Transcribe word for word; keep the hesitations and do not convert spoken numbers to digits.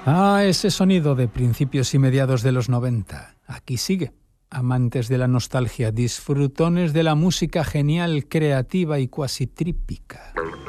Ah, ese sonido de principios y mediados de los noventa. Aquí sigue. Amantes de la nostalgia, disfrutones de la música genial, creativa y cuasi trípica.